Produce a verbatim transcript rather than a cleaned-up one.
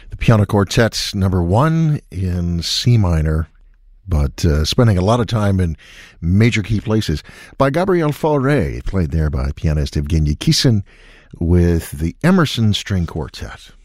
The Piano Quartet, number one in C minor, but uh, spending a lot of time in major key places, by Gabriel Fauré, played there by pianist Evgeny Kissin with the Emerson String Quartet.